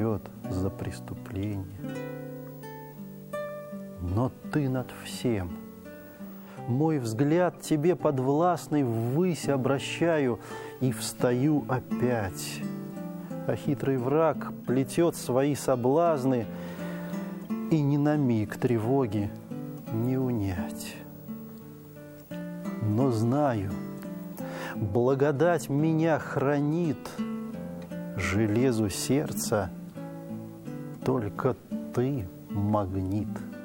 идет за преступление. Но ты над всем. Мой взгляд тебе подвластный ввысь обращаю и встаю опять. А хитрый враг плетет свои соблазны, и ни на миг тревоги не унять. Но знаю, благодать меня хранит, железу сердца только ты магнит.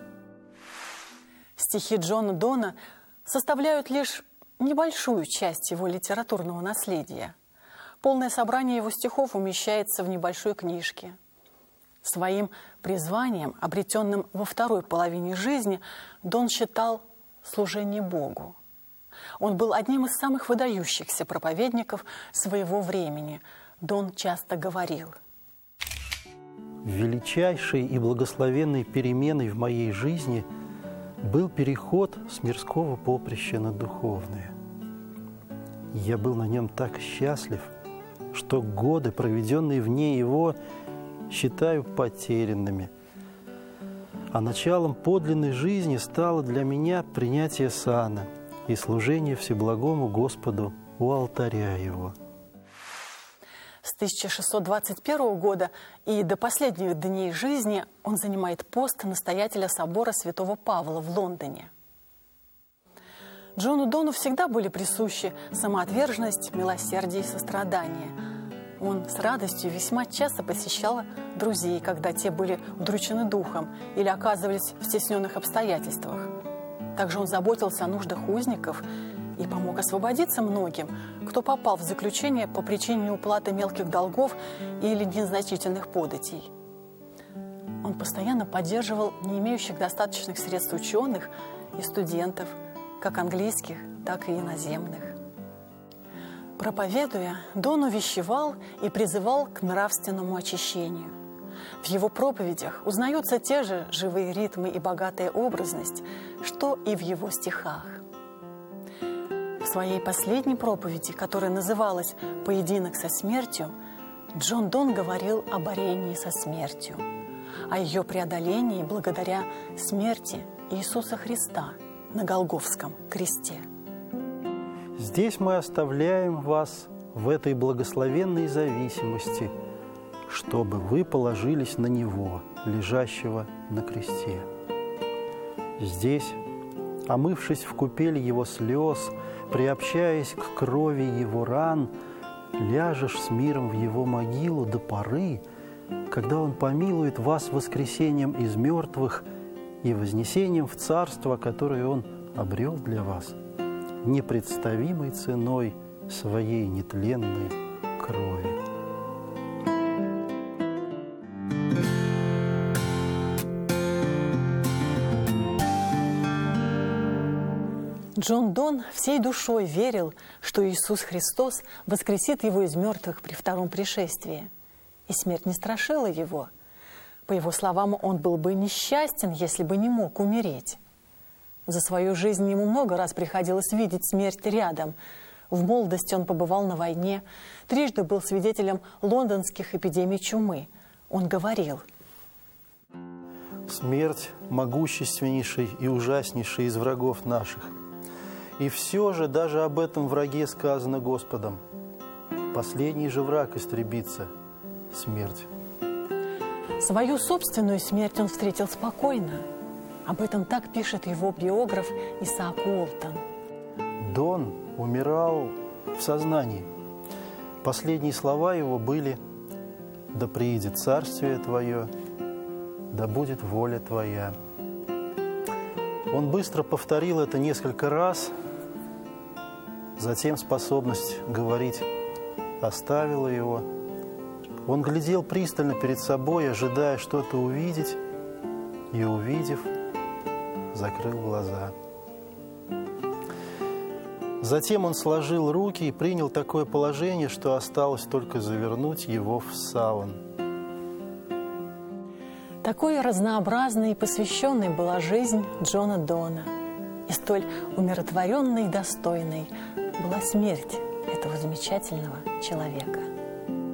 Стихи Джона Дона составляют лишь небольшую часть его литературного наследия. Полное собрание его стихов умещается в небольшой книжке. Своим призванием, обретенным во второй половине жизни, Дон считал служение Богу. Он был одним из самых выдающихся проповедников своего времени. Дон часто говорил: величайшей и благословенной переменой в моей жизни был переход с мирского поприща на духовное. Я был на нем так счастлив, что годы, проведенные вне его, считаю потерянными. А началом подлинной жизни стало для меня принятие сана и служение Всеблагому Господу у алтаря Его. С 1621 года и до последних дней жизни он занимает пост настоятеля собора Святого Павла в Лондоне. Джону Дону всегда были присущи самоотверженность, милосердие и сострадание. Он с радостью весьма часто посещал друзей, когда те были удручены духом или оказывались в стесненных обстоятельствах. Также он заботился о нуждах узников и помог освободиться многим, кто попал в заключение по причине неуплаты мелких долгов или незначительных податей. Он постоянно поддерживал не имеющих достаточных средств ученых и студентов, как английских, так и иноземных. Проповедуя, Дон увещевал и призывал к нравственному очищению. В его проповедях узнаются те же живые ритмы и богатая образность, что и в его стихах. В своей последней проповеди, которая называлась «Поединок со смертью», Джон Дон говорил о борении со смертью, о ее преодолении благодаря смерти Иисуса Христа на Голгофском кресте. Здесь мы оставляем вас в этой благословенной зависимости, чтобы вы положились на Него, лежащего на кресте. Здесь, омывшись в купели Его слез, приобщаясь к крови Его ран, ляжешь с миром в Его могилу до поры, когда Он помилует вас воскресением из мертвых и вознесением в царство, которое Он обрел для вас непредставимой ценой своей нетленной крови. Джон Дон всей душой верил, что Иисус Христос воскресит его из мертвых при втором пришествии. И смерть не страшила его. По его словам, он был бы несчастен, если бы не мог умереть. За свою жизнь ему много раз приходилось видеть смерть рядом. В молодости он побывал на войне, трижды был свидетелем лондонских эпидемий чумы. Он говорил: «Смерть – могущественнейший и ужаснейший из врагов наших. И все же даже об этом враге сказано Господом: последний же враг истребится – смерть». Свою собственную смерть он встретил спокойно. Об этом так пишет его биограф Исаак Уолтон. Дон умирал в сознании. Последние слова его были: «Да приидет царствие Твое, да будет воля Твоя». Он быстро повторил это несколько раз, затем способность говорить оставила его. Он глядел пристально перед собой, ожидая что-то увидеть, и, увидев, закрыл глаза. Затем он сложил руки и принял такое положение, что осталось только завернуть его в саван. Такой разнообразной и посвященной была жизнь Джона Дона. И столь умиротворенной и достойной была смерть этого замечательного человека.